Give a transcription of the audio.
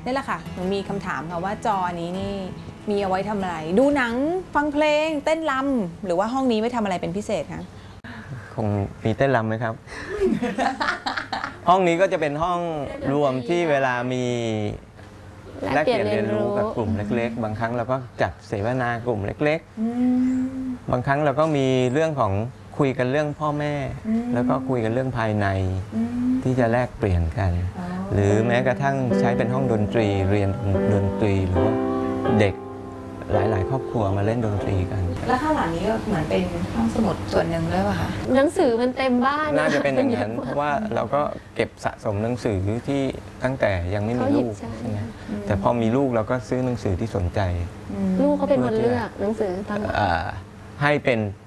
นี่แหละค่ะหนูมีคำถามค่ะว่าจอนี้นี่มีเอาไว้ทำอะไรดูหนังฟังเพลงเต้นรำหรือว่าห้องนี้ไว้ทำอะไรเป็นพิเศษคะคงมีเต้นรำไหมครับ ห้องนี้ก็จะเป็นห้องรวมที่เวลามีแลกเปลี่ยนเรียนรู้กับกลุ่มเล็กๆบางครั้งเราก็จัดเสวนากลุ่มเล็กๆบางครั้งเราก็มีเรื่องของคุยกันเรื่องพ่อแม่แล้วก็คุยกันเรื่องภายในที่จะแลกเปลี่ยนกันหรือแม้กระทั่งใช้เป็นห้องดนตรีเรียนดนตรีหรือว่าเด็กหลายๆครอบครัวมาเล่นดนตรีกันแล้วข้างหลังนี้ก็เหมือนเป็นห้องสมุดส่วนหนึ่งด้วยป่ะคะหนังสือมันเต็มบ้านน่าจะเป็นอย่างนั้นเพราะว่าเราก็เก็บสะสมหนังสือที่ตั้งแต่ยังไม่มีลูกใช่ไหมแต่พอมีลูกเราก็ซื้อหนังสือที่สนใจลูกเขาเป็นคนเลือกหนังสือตอนให้เป็น